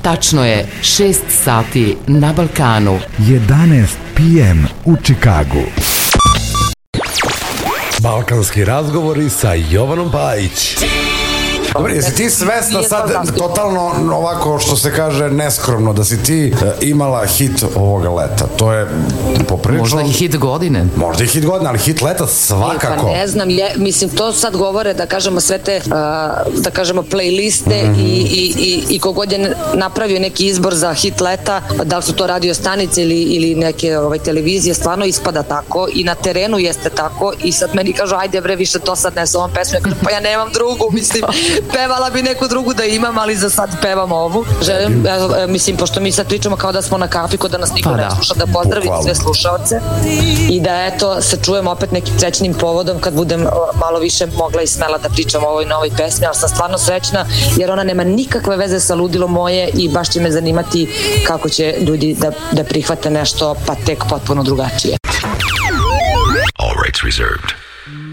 Tačno je 6 sati na Balkanu. 11 p.m. u Čikagu. Balkanski razgovori sa Jovanom Pajić. Dobro, jesi ti svesna sad totalno ovako što se kaže neskromno da si ti imala hit ovoga leta? To je poprilično... Možda i hit godine. Možda i hit godine, ali hit leta svakako. Pa ne znam, mislim to sad govore da kažemo sve te da kažemo playliste i kogod je napravio neki izbor za hit leta, da li su to radio stanice ili neke televizije, stvarno ispada tako i na terenu jeste tako i sad meni kažu ajde bre više to sad ne s ovom pesmu, ja kažem pa ja nemam drugu, mislim pevala bi neku drugu da imam, ali za sad pevam ovu. Želim, mislim, pošto mi sad pričamo kao da smo na kafi, kod da nas niko ne sluša, da pozdravim sve slušaoce i da eto, se čujem opet nekim srećnim povodom kad budem malo više mogla i smela da pričam o ovoj novoj pesmi, ali sam stvarno srećna jer ona nema nikakve veze sa ludilo moje i baš će me zanimati kako će ljudi da prihvate nešto pa tek potpuno drugačije. All rights reserved.